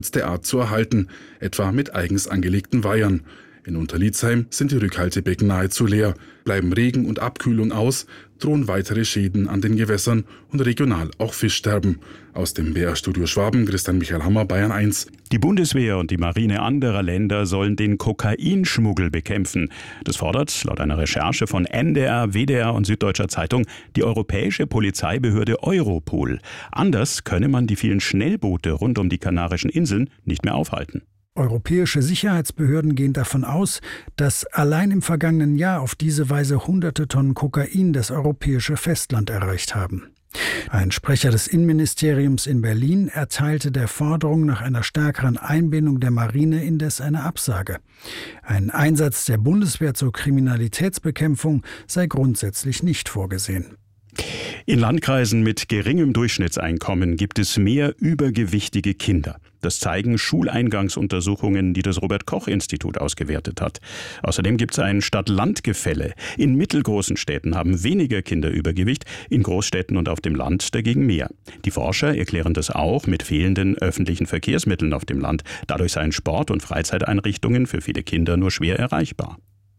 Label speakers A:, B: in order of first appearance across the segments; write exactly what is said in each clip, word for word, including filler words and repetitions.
A: der Art zu erhalten, etwa mit eigens angelegten Weihern. In Unterlietzheim sind die Rückhaltebecken nahezu leer. Bleiben Regen und Abkühlung aus, drohen weitere Schäden an den Gewässern und regional auch Fischsterben. Aus dem B R-Studio Schwaben, Christian Michael Hammer, Bayern eins.
B: Die Bundeswehr und die Marine anderer Länder sollen den Kokainschmuggel bekämpfen. Das fordert laut einer Recherche von N D R, W D R und Süddeutscher Zeitung die europäische Polizeibehörde Europol. Anders könne man die vielen Schnellboote rund um die Kanarischen Inseln nicht mehr aufhalten.
C: Europäische Sicherheitsbehörden gehen davon aus, dass allein im vergangenen Jahr auf diese Weise hunderte Tonnen Kokain das europäische Festland erreicht haben. Ein Sprecher des Innenministeriums in Berlin erteilte der Forderung nach einer stärkeren Einbindung der Marine indes eine Absage. Ein Einsatz der Bundeswehr zur Kriminalitätsbekämpfung sei grundsätzlich nicht vorgesehen.
B: In Landkreisen mit geringem Durchschnittseinkommen gibt es mehr übergewichtige Kinder. Das zeigen Schuleingangsuntersuchungen, die das Robert-Koch-Institut ausgewertet hat. Außerdem gibt es ein Stadt-Land-Gefälle. In mittelgroßen Städten haben weniger Kinder Übergewicht, in Großstädten und auf dem Land dagegen mehr. Die Forscher erklären das auch mit fehlenden öffentlichen Verkehrsmitteln auf dem Land. Dadurch seien Sport- und Freizeiteinrichtungen für viele Kinder nur schwer erreichbar.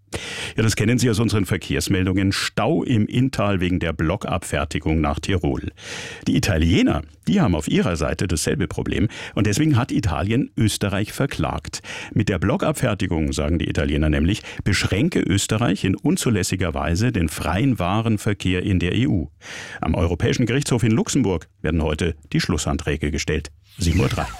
B: Ja, das kennen Sie aus unseren Verkehrsmeldungen. Stau im Inntal wegen der Blockabfertigung nach Tirol. Die Italiener, die haben auf ihrer Seite dasselbe Problem und deswegen hat Italien Österreich verklagt. Mit der Blockabfertigung, sagen die Italiener nämlich, beschränke Österreich in unzulässiger Weise den freien Warenverkehr in der E U. Am Europäischen Gerichtshof in Luxemburg werden heute die Schlussanträge gestellt. sieben Uhr drei.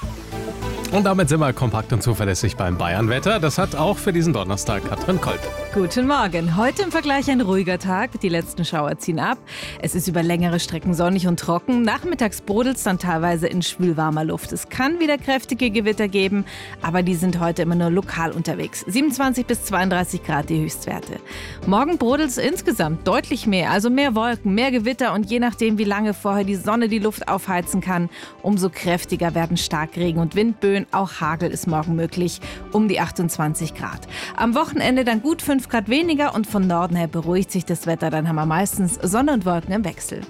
D: Und damit sind wir kompakt und zuverlässig beim Bayern-Wetter. Das hat auch für diesen Donnerstag Katrin Kolb.
E: Guten Morgen. Heute im Vergleich ein ruhiger Tag. Die letzten Schauer ziehen ab. Es ist über längere Strecken sonnig und trocken. Nachmittags brodelt es dann teilweise in schwülwarmer Luft. Es kann wieder kräftige Gewitter geben, aber die sind heute immer nur lokal unterwegs. siebenundzwanzig bis zweiunddreißig Grad die Höchstwerte. Morgen brodelt es insgesamt deutlich mehr, also mehr Wolken, mehr Gewitter und je nachdem, wie lange vorher die Sonne die Luft aufheizen kann, umso kräftiger werden Starkregen und Windböen. Auch Hagel ist morgen möglich, um die achtundzwanzig Grad. Am Wochenende dann gut fünf Grad weniger und von Norden her beruhigt sich das Wetter. Dann haben wir meistens Sonne und Wolken im Wechsel.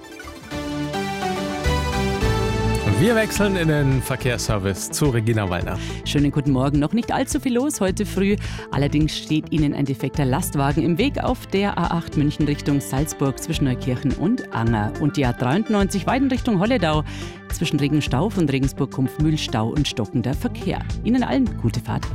D: Wir wechseln in den Verkehrsservice zu Regina Wallner.
F: Schönen guten Morgen. Noch nicht allzu viel los heute früh. Allerdings steht Ihnen ein defekter Lastwagen im Weg auf der A acht München Richtung Salzburg zwischen Neukirchen und Anger. Und die A dreiundneunzig Weiden Richtung Holledau zwischen Regenstauf und Regensburg-Kumpfmühl Stau und stockender Verkehr. Ihnen allen gute Fahrt.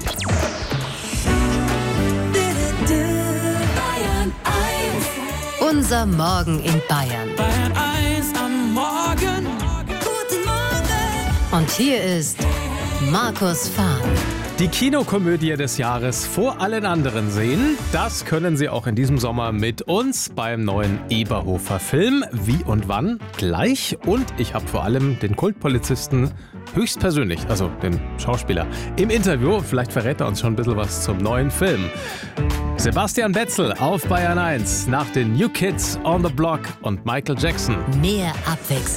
G: Unser Morgen in Bayern.
H: Bayern eins am Morgen. Guten Morgen.
G: Und hier ist Markus Fahn.
D: Die Kinokomödie des Jahres vor allen anderen sehen, das können Sie auch in diesem Sommer mit uns beim neuen Eberhofer Film. Wie und wann? Gleich. Und ich habe vor allem den Kultpolizisten höchstpersönlich, also den Schauspieler, im Interview. Vielleicht verrät er uns schon ein bisschen was zum neuen Film. Sebastian Betzel auf Bayern eins nach den New Kids on the Block und Michael Jackson.
G: Mehr Abwechslung.